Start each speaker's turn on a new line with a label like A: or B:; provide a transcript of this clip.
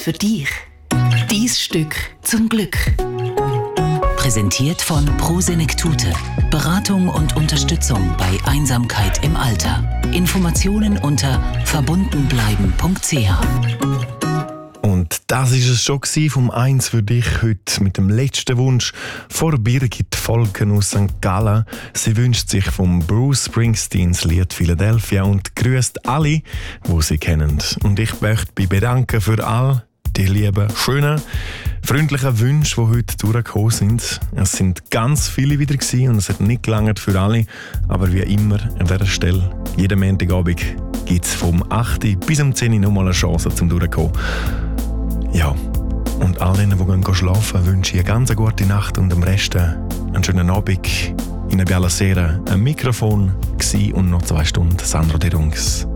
A: für dich. Dein Stück zum Glück. Präsentiert von Pro Senectute. Beratung und Unterstützung bei Einsamkeit im Alter. Informationen unter verbundenbleiben.ch.
B: Und das ist es schon vom «Eins für dich» heute mit dem letzten Wunsch von Birgit Volken aus St. Gallen. Sie wünscht sich vom Bruce Springsteens Lied «Philadelphia» und grüßt alle, die sie kennen. Und ich möchte mich bedanken für all die lieben, schönen, freundlichen Wünsche, die heute durchgekommen sind. Es sind ganz viele wieder gewesen und es hat nicht gelangt für alle. Aber wie immer an dieser Stelle, jeden Montagabend gibt es vom 8. bis um 10 Uhr nochmal eine Chance zum Durchkommen. Ja, und all denen, die gehen schlafen, wünsche ich eine ganz gute Nacht und am Rest einen schönen Abend. In der Bialasera ein Mikrofon und noch 2 Stunden Sandro De Rungs.